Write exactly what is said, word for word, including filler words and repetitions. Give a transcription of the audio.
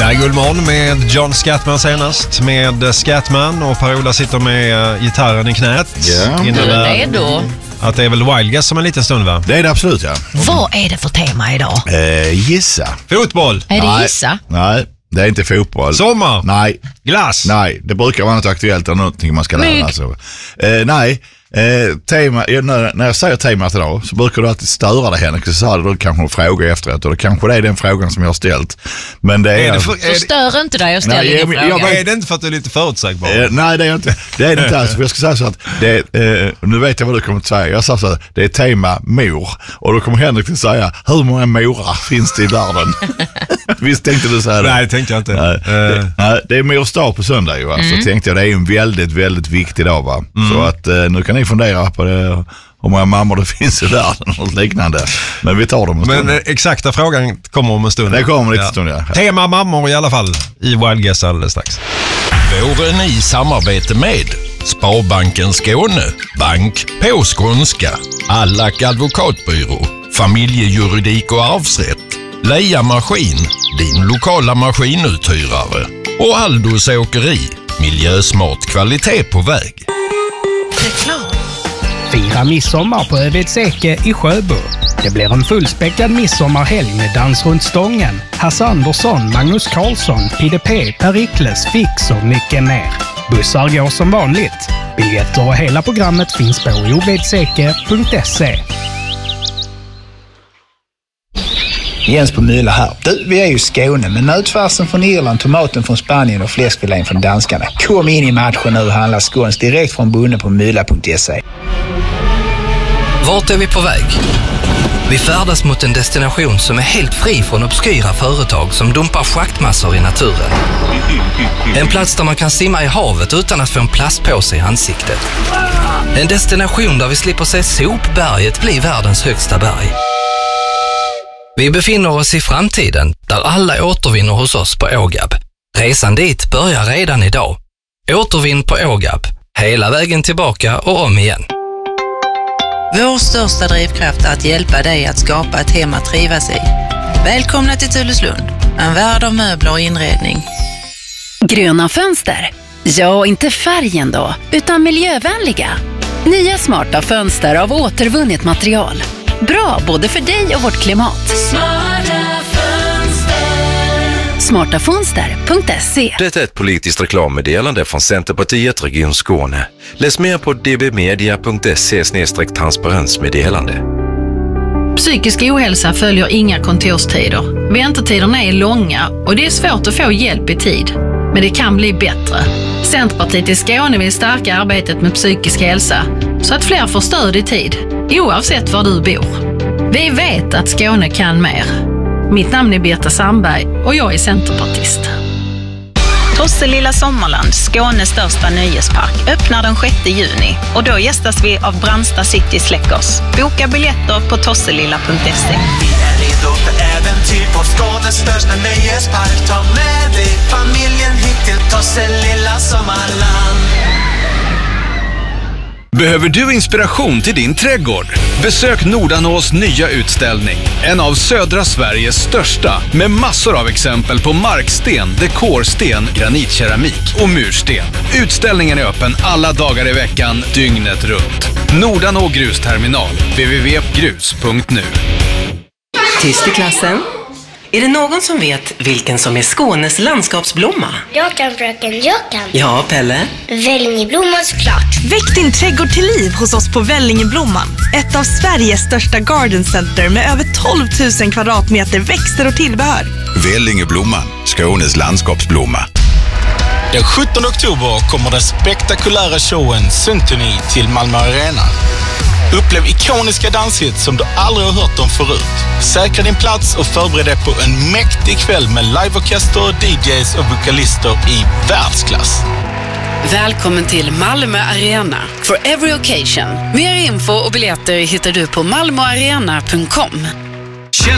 Här är Guldmorgon med John Scatman senast, med Scatman, och Per-Ola sitter med uh, gitarren i knät. Ja. Innebär Du är redo. att det är väl Wild Guess som en liten stund, va? Det är det absolut, ja. Vad är det för tema idag? Eh, gissa. Fotboll. Är det Nej. gissa? Nej, det är inte fotboll. Sommar. Nej. Glass. Nej, det brukar vara något aktuellt eller någonting man ska lära. Mygg. Alltså. Eh, nej, eh, tema, eh, när, när jag säger temat idag så brukar du alltid störa dig, Henrik. Så sa du kanske en fråga efteråt, och det kanske det är den frågan som jag har ställt. Men det är... Är det för, Så är det, stör inte dig och ställ Nej, ingen jag- fråga. jag- är det inte för att du är lite förutsägbar? Eh, nej, det är inte. Det är det inte alls. För jag ska säga så att det, eh, nu vet jag vad du kommer att säga. Jag sa så att det är tema mor. Och då kommer Henrik att säga, hur många morar finns det i världen? Visst tänkte du säga det? Nej, det tänkte jag inte. Nej, Eh, det, nej, det är mors dag på söndag ju. Alltså. Mm. Tänkte jag, det är ju en väldigt, väldigt viktig dag, va? Så att eh, nu kan ni fundera på det, hur många mammor det finns i världen och liknande. Men vi tar dem en stund. Men eh, exakta frågan kommer om en stund. Det kommer lite stund, ja. Tema mammor i alla fall i Wild Guess alldeles strax. Våren i samarbete med Sparbanken Skåne, Bank på skånska, Allack advokatbyrå, Familjejuridik och arvsrätt, Leia Maskin, din lokala maskinuthyrare, och Aldos åkeri, miljösmart kvalitet på väg. Fira midsommar på Övedseke i Sjöbo. Det blir en fullspäckad midsommarhelg med dans runt stången, Hasse Andersson, Magnus Karlsson, P D P, Perikles, Fix och mycket mer. Bussar går som vanligt. Biljetter och hela programmet finns på ovedseke punkt se. Jens på Mylla här. Du, vi är ju i Skåne, men nötfärsen från Irland, tomaten från Spanien och fläskfilén från danskarna. Kom in i matchen nu och handla skåns direkt från bunden på mylla punkt se. Vart är vi på väg? Vi färdas mot en destination som är helt fri från obskyra företag som dumpar schaktmassor i naturen. En plats där man kan simma i havet utan att få en plastpåse i ansiktet. En destination där vi slipper se sopberget bli världens högsta berg. Vi befinner oss i framtiden där alla återvinner hos oss på Ågab. Resan dit börjar redan idag. Återvinn på Ågab. Hela vägen tillbaka och om igen. Vår största drivkraft är att hjälpa dig att skapa ett hem att trivas i. Välkomna till Tulleslund, en värld av möbler och inredning. Gröna fönster? Ja, inte färgen då, utan miljövänliga. Nya smarta fönster av återvunnet material. Bra både för dig och vårt klimat. Smarta fönster. smarta fönster punkt se. Det är ett politiskt reklammeddelande från Centerpartiet Region Skåne. Läs mer på d b media punkt se slash transparensmeddelande. Psykisk ohälsa följer inga kontorstider. Väntetiderna är långa och det är svårt att få hjälp i tid. Men det kan bli bättre. Centerpartiet i Skåne vill stärka arbetet med psykisk hälsa så att fler får stöd i tid, oavsett var du bor. Vi vet att Skåne kan mer. Mitt namn är Birta Sandberg och jag är centerpartist. Tosselilla Sommarland, Skånes största nöjespark, öppnar den sjätte juni och då gästas vi av Brandsta City Släckers. Boka biljetter på tosselilla punkt se. Vi är redo för äventyr på Skånes största nöjespark. Ta med dig familjen hit till Tosselilla Sommarland. Behöver du inspiration till din trädgård? Besök Nordanås nya utställning. En av södra Sveriges största, med massor av exempel på marksten, dekorsten, granitkeramik och mursten. Utställningen är öppen alla dagar i veckan, dygnet runt. Nordanå grusterminal, w w w punkt grus punkt nu. Tyst i klassen. Är det någon som vet vilken som är Skånes landskapsblomma? Jag kan, fröken, jag kan. Ja, Pelle? Vällingeblomman såklart. Väck din trädgård till liv hos oss på Vällingeblomman. Ett av Sveriges största garden center med över tolv tusen kvadratmeter växter och tillbehör. Vällingeblomman, Skånes landskapsblomma. Den sjuttonde oktober kommer den spektakulära showen Symphony till Malmö Arena. Upplev ikoniska danshits som du aldrig har hört om förut. Säkra din plats och förbered dig på en mäktig kväll med liveorkester, D Js och vokalister i världsklass. Välkommen till Malmö Arena for every occasion. Mer info och biljetter hittar du på malmoarena punkt com.